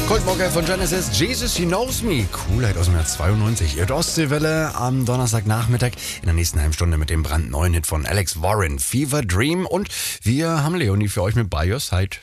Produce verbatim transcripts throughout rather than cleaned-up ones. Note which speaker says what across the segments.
Speaker 1: Cold Mocker von Genesis, Jesus, He Knows Me. Coolheit aus dem Jahr zweiundneunzig. Ihr Ostseewelle am Donnerstagnachmittag in der nächsten halben Stunde mit dem brandneuen Hit von Alex Warren, Fever Dream. Und wir haben Leonie für euch mit By Your Side.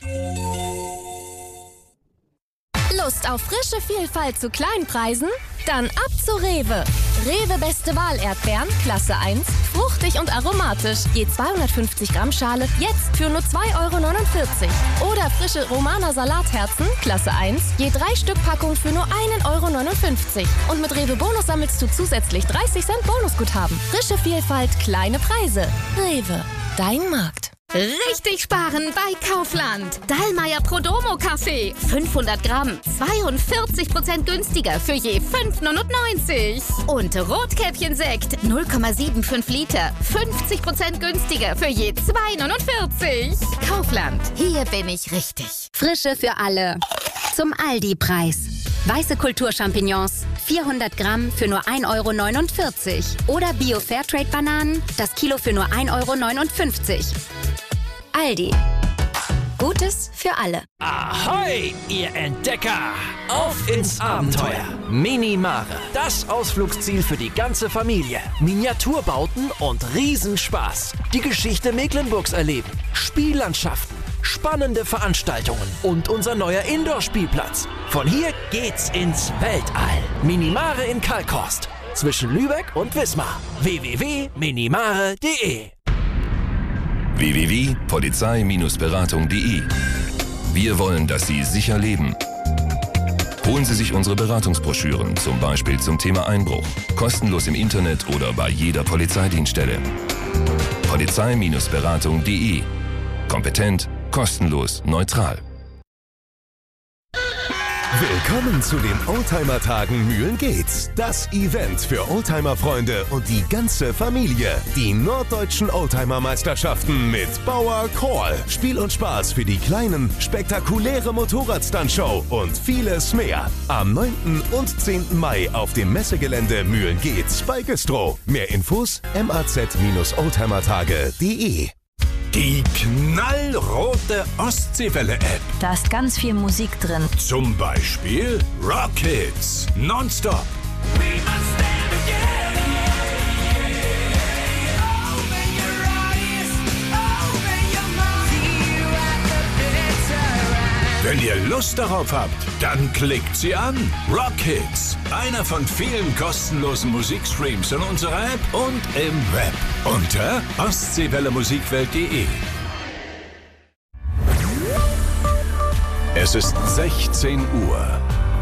Speaker 2: Lust auf frische Vielfalt zu Kleinpreisen? Dann ab zu Rewe. Rewe Beste Wahl Erdbeeren, Klasse eins, fruchtig und aromatisch. Je zweihundertfünfzig Gramm Schale, jetzt für nur zwei Euro neunundvierzig. Oder frische Romana Salatherzen, Klasse eins, je drei Stück Packung für nur ein Euro neunundfünfzig. Und mit Rewe Bonus sammelst du zusätzlich dreißig Cent Bonusguthaben. Frische Vielfalt, kleine Preise. Rewe, dein Markt.
Speaker 3: Richtig sparen bei Kaufland. Dallmayr Prodomo Kaffee. fünfhundert Gramm. zweiundvierzig Prozent günstiger für je fünf neunundneunzig. Und Rotkäppchen-Sekt. null Komma fünfundsiebzig Liter. fünfzig Prozent günstiger für je zwei neunundvierzig. Kaufland. Hier bin ich richtig.
Speaker 4: Frische für alle. Zum Aldi-Preis. Weiße Kulturchampignons. vierhundert Gramm für nur ein Euro neunundvierzig. Oder Bio-Fairtrade-Bananen. Das Kilo für nur ein Euro neunundfünfzig. Aldi. Gutes für alle.
Speaker 5: Ahoi, ihr Entdecker! Auf ins Abenteuer! Minimare, das Ausflugsziel für die ganze Familie. Miniaturbauten und Riesenspaß. Die Geschichte Mecklenburgs erleben. Spiellandschaften, spannende Veranstaltungen und unser neuer Indoor-Spielplatz. Von hier geht's ins Weltall. Minimare in Kalkhorst. Zwischen Lübeck und Wismar. w w w punkt minimare punkt de
Speaker 6: w w w punkt polizei Beratung punkt de. Wir wollen, dass Sie sicher leben. Holen Sie sich unsere Beratungsbroschüren, zum Beispiel zum Thema Einbruch, kostenlos im Internet oder bei jeder Polizeidienststelle. polizei Beratung punkt de. Kompetent, kostenlos, neutral.
Speaker 7: Willkommen zu den Oldtimer-Tagen Mühlen geht's. Das Event für Oldtimer-Freunde und die ganze Familie. Die norddeutschen Oldtimer-Meisterschaften mit Bauer Call. Spiel und Spaß für die Kleinen, spektakuläre Motorrad-Stunt-Show und vieles mehr. Am neunten und zehnten Mai auf dem Messegelände Mühlen geht's bei Güstrow. Mehr Infos m a z oldtimertage punkt de.
Speaker 8: Die knallrote Ostseewelle-App.
Speaker 9: Da ist ganz viel Musik drin.
Speaker 8: Zum Beispiel Rockets. Nonstop. Wenn ihr Lust darauf habt, dann klickt sie an. Rockets. Einer von vielen kostenlosen Musikstreams in unserer App und im Web. Unter ostseewelle musikwelt punkt de. Es ist sechzehn Uhr.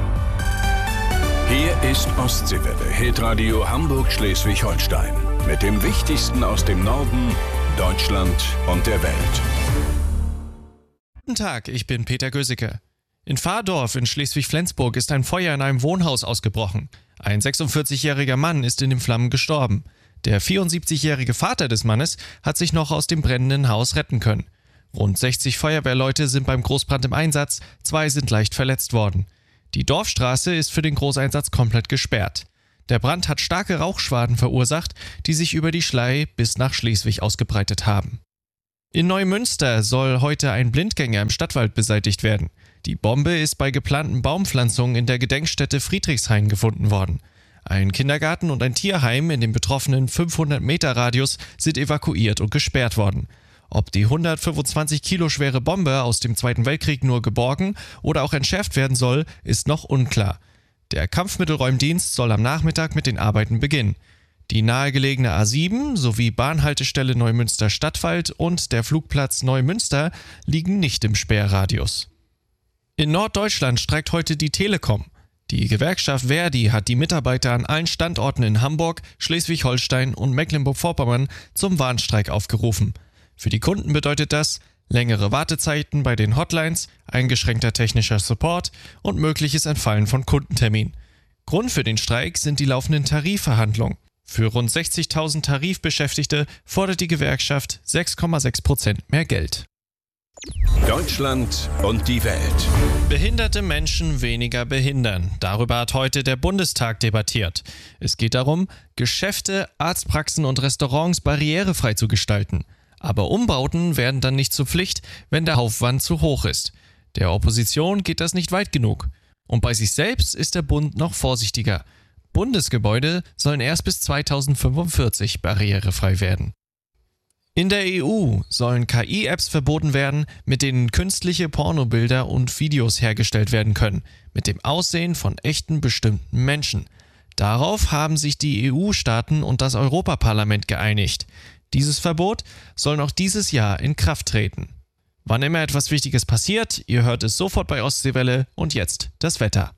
Speaker 8: Hier ist Ostseewelle, Hitradio Hamburg-Schleswig-Holstein. Mit dem Wichtigsten aus dem Norden, Deutschland und der Welt.
Speaker 10: Guten Tag, ich bin Peter Gösicke. In Fahrdorf in Schleswig-Flensburg ist ein Feuer in einem Wohnhaus ausgebrochen. Ein sechsundvierzigjähriger Mann ist in den Flammen gestorben. Der vierundsiebzigjährige Vater des Mannes hat sich noch aus dem brennenden Haus retten können. Rund sechzig Feuerwehrleute sind beim Großbrand im Einsatz, zwei sind leicht verletzt worden. Die Dorfstraße ist für den Großeinsatz komplett gesperrt. Der Brand hat starke Rauchschwaden verursacht, die sich über die Schlei bis nach Schleswig ausgebreitet haben. In Neumünster soll heute ein Blindgänger im Stadtwald beseitigt werden. Die Bombe ist bei geplanten Baumpflanzungen in der Gedenkstätte Friedrichshain gefunden worden. Ein Kindergarten und ein Tierheim in dem betroffenen fünfhundert Meter Radius sind evakuiert und gesperrt worden. Ob die hundertfünfundzwanzig Kilo schwere Bombe aus dem Zweiten Weltkrieg nur geborgen oder auch entschärft werden soll, ist noch unklar. Der Kampfmittelräumdienst soll am Nachmittag mit den Arbeiten beginnen. Die nahegelegene A sieben sowie Bahnhaltestelle Neumünster Stadtwald und der Flugplatz Neumünster liegen nicht im Sperrradius. In Norddeutschland streikt heute die Telekom. Die Gewerkschaft Verdi hat die Mitarbeiter an allen Standorten in Hamburg, Schleswig-Holstein und Mecklenburg-Vorpommern zum Warnstreik aufgerufen. Für die Kunden bedeutet das längere Wartezeiten bei den Hotlines, eingeschränkter technischer Support und mögliches Entfallen von Kundenterminen. Grund für den Streik sind die laufenden Tarifverhandlungen. Für rund sechzigtausend Tarifbeschäftigte fordert die Gewerkschaft sechs Komma sechs Prozent mehr Geld.
Speaker 8: Deutschland und die Welt.
Speaker 10: Behinderte Menschen weniger behindern. Darüber hat heute der Bundestag debattiert. Es geht darum, Geschäfte, Arztpraxen und Restaurants barrierefrei zu gestalten. Aber Umbauten werden dann nicht zur Pflicht, wenn der Aufwand zu hoch ist. Der Opposition geht das nicht weit genug. Und bei sich selbst ist der Bund noch vorsichtiger. Bundesgebäude sollen erst bis zweitausendfünfundvierzig barrierefrei werden. In der E U sollen K I-Apps verboten werden, mit denen künstliche Pornobilder und Videos hergestellt werden können, mit dem Aussehen von echten bestimmten Menschen. Darauf haben sich die E U-Staaten und das Europaparlament geeinigt. Dieses Verbot soll noch dieses Jahr in Kraft treten. Wann immer etwas Wichtiges passiert, ihr hört es sofort bei Ostseewelle und jetzt das Wetter.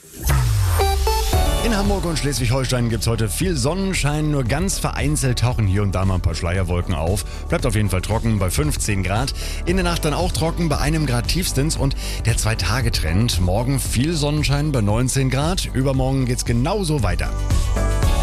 Speaker 1: In Hamburg und Schleswig-Holstein gibt es heute viel Sonnenschein, nur ganz vereinzelt tauchen hier und da mal ein paar Schleierwolken auf. Bleibt auf jeden Fall trocken bei fünfzehn Grad. In der Nacht dann auch trocken bei einem Grad tiefstens und der Zwei-Tage-Trend. Morgen viel Sonnenschein bei neunzehn Grad, übermorgen geht's genauso weiter.